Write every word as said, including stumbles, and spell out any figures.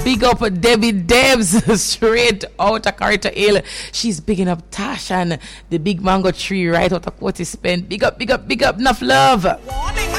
Big up Debbie Debs straight out of Carter Hill. She's bigging up Tasha and the big mango tree right out of Porty Spent. Big up, big up, big up, enough love.